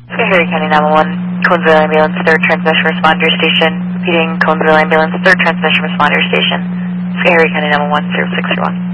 Harry County 911, Conesville Ambulance, 3rd Transmission Responder Station. Repeating, Conesville Ambulance, 3rd Transmission Responder Station. Harry County 911, 0631.